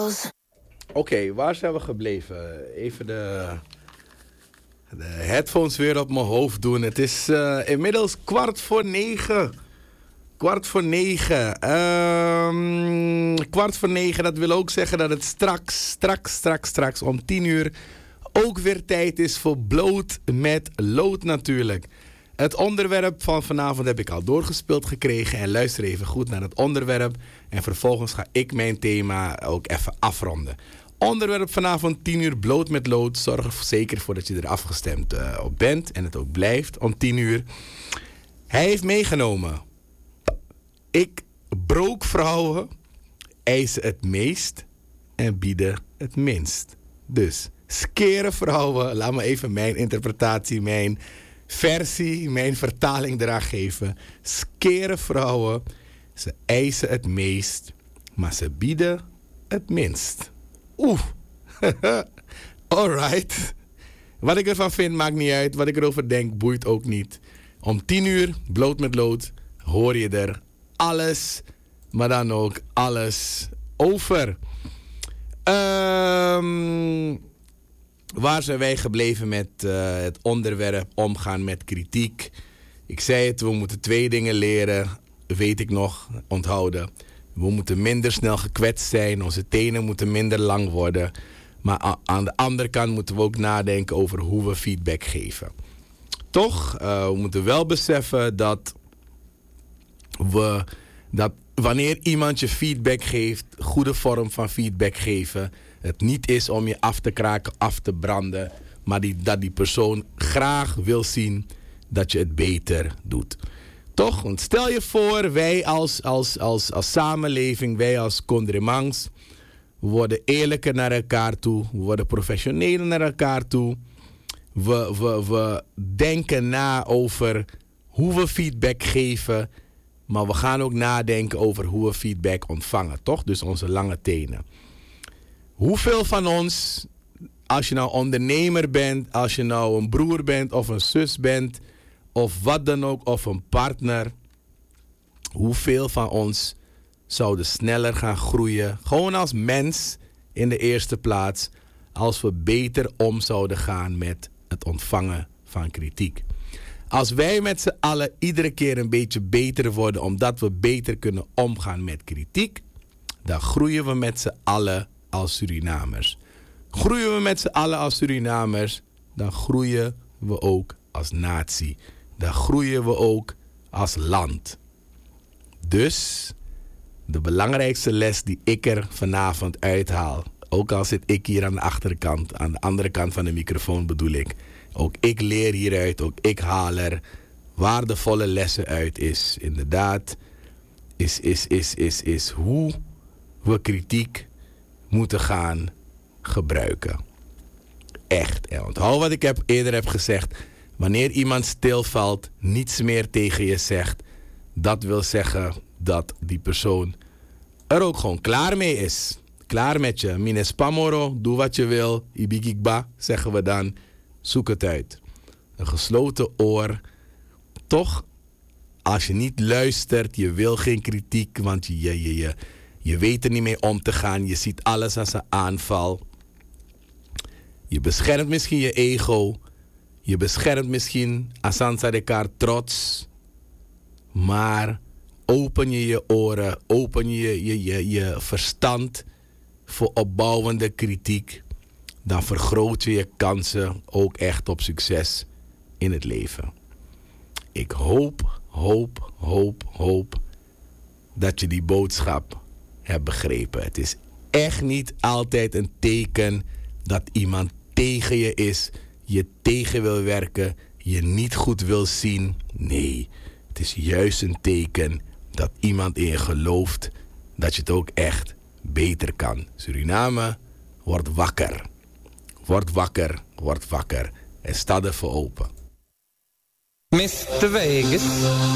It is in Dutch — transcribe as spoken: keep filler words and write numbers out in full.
Oké, okay, waar zijn we gebleven? Even de, de headphones weer op mijn hoofd doen. Het is uh, inmiddels kwart voor negen. Kwart voor negen. Um, kwart voor negen, dat wil ook zeggen dat het straks, straks, straks, straks om tien uur ook weer tijd is voor Bloot met Lood natuurlijk. Het onderwerp van vanavond heb ik al doorgespeeld gekregen. En luister even goed naar het onderwerp. En vervolgens ga ik mijn thema ook even afronden. Onderwerp vanavond tien uur Bloot met Lood. Zorg er zeker voor dat je er afgestemd uh, op bent. En het ook blijft om tien uur. Hij heeft meegenomen. Ik brook vrouwen, eisen het meest en bieden het minst. Dus skere vrouwen, laat me even mijn interpretatie, mijn versie, mijn vertaling eraan geven. Skere vrouwen, ze eisen het meest, maar ze bieden het minst. Oeh, alright. Wat ik ervan vind maakt niet uit, wat ik erover denk boeit ook niet. Om tien uur, Bloot met Lood, hoor je er alles, maar dan ook alles over. Um, waar zijn wij gebleven met uh, het onderwerp omgaan met kritiek? Ik zei het, we moeten twee dingen leren, weet ik nog, onthouden. We moeten minder snel gekwetst zijn, onze tenen moeten minder lang worden. Maar a- aan de andere kant moeten we ook nadenken over hoe we feedback geven. Toch, uh, we moeten wel beseffen dat we, dat wanneer iemand je feedback geeft, goede vorm van feedback geven, het niet is om je af te kraken, af te branden, maar die, dat die persoon graag wil zien dat je het beter doet. Toch? Want stel je voor, wij als, als, als, als samenleving, wij als Condremangs, we worden eerlijker naar elkaar toe, we worden professioneler naar elkaar toe. We, we, we denken na over hoe we feedback geven, maar we gaan ook nadenken over hoe we feedback ontvangen, toch? Dus onze lange tenen. Hoeveel van ons, als je nou ondernemer bent, als je nou een broer bent of een zus bent, of wat dan ook, of een partner, hoeveel van ons zouden sneller gaan groeien, gewoon als mens in de eerste plaats, als we beter om zouden gaan met het ontvangen van kritiek. Als wij met z'n allen iedere keer een beetje beter worden omdat we beter kunnen omgaan met kritiek, dan groeien we met z'n allen als Surinamers. Groeien we met z'n allen als Surinamers, dan groeien we ook als natie. Dan groeien we ook als land. Dus de belangrijkste les die ik er vanavond uithaal, ook al zit ik hier aan de achterkant, aan de andere kant van de microfoon bedoel ik, ook ik leer hieruit, ook ik haal er waardevolle lessen uit, is inderdaad, is, is, is, is, is hoe we kritiek moeten gaan gebruiken. Echt. En onthoud wat ik heb, eerder heb gezegd. Wanneer iemand stilvalt, niets meer tegen je zegt, dat wil zeggen dat die persoon er ook gewoon klaar mee is. Klaar met je. Mine spamoro, doe wat je wil. Ibigigba, zeggen we dan. Zoek het uit. Een gesloten oor. Toch, als je niet luistert, je wil geen kritiek, want je, je, je, je, je weet er niet mee om te gaan. Je ziet alles als een aanval. Je beschermt misschien je ego. Je beschermt misschien Asansa de Kaart trots. Maar open je je oren, open je je, je je verstand voor opbouwende kritiek. Dan vergroot je je kansen ook echt op succes in het leven. Ik hoop, hoop, hoop, hoop dat je die boodschap hebt begrepen. Het is echt niet altijd een teken dat iemand tegen je is, je tegen wil werken, je niet goed wil zien. Nee, het is juist een teken dat iemand in je gelooft dat je het ook echt beter kan. Suriname, word wakker. Word wakker, word wakker. En sta ervoor open. mister Vegas.